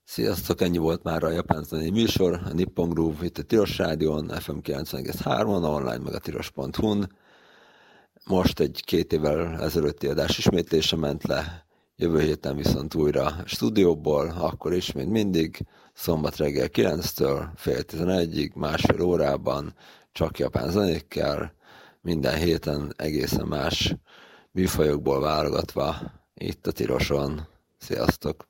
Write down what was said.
Sziasztok, ennyi volt már a japán zenei műsor, a Nippon Groove itt a Tilos Rádión, FM 90,3-on, online meg a tilos.hu-n. Most egy 2 évvel ezelőtti adás ismétlése ment le, jövő héten viszont újra a stúdióból, akkor is, mint mindig, szombat reggel 9-től fél 11-ig, másfél órában, csak japán zenékkel, minden héten egészen más műfajokból válogatva itt a Tiloson. Sziasztok!